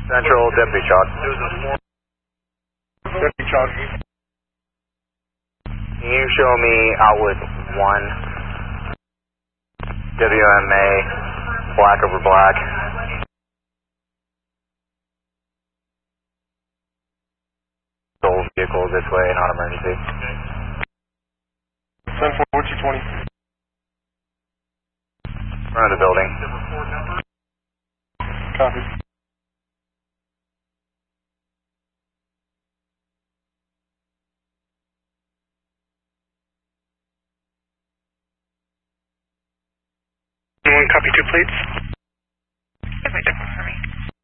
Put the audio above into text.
Central, Deputy Chalk. Deputy Chalk. Can you show me Outlet 1? WMA, black over black. Soul vehicle this way, not emergency. Central, what's your 20? Front of the building. Copy. Copy 2 plates.